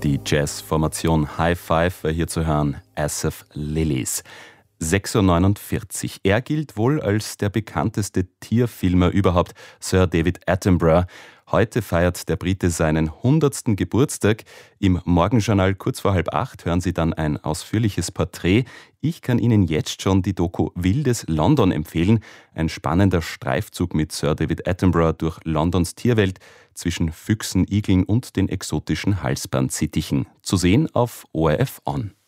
Die Jazzformation High Five war hier zu hören, Asaph Lilies. 6:49 Uhr. Er gilt wohl als der bekannteste Tierfilmer überhaupt, Sir David Attenborough. Heute feiert der Brite seinen 100. Geburtstag. Im Morgenjournal kurz vor 7:30 hören Sie dann ein ausführliches Porträt. Ich kann Ihnen jetzt schon die Doku Wildes London empfehlen. Ein spannender Streifzug mit Sir David Attenborough durch Londons Tierwelt zwischen Füchsen, Igeln und den exotischen Halsbandsittichen. Zu sehen auf ORF On.